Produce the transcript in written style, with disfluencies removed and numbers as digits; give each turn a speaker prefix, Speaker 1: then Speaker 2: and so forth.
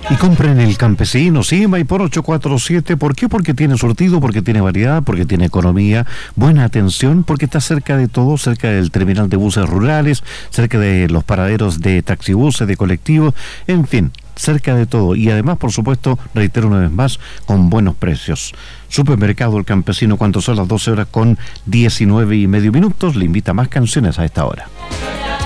Speaker 1: Y compren El Campesino, sí, Maipor 847. ¿Por qué? Porque tiene surtido, porque tiene variedad, porque tiene economía, buena atención, porque está cerca de todo, cerca del terminal de buses rurales, cerca de los paraderos de taxibuses, de colectivos, en fin, cerca de todo. Y además, por supuesto, reitero una vez más, con buenos precios. Supermercado El Campesino, cuando son las 12 horas con 19 y medio minutos, le invita a más canciones a esta hora.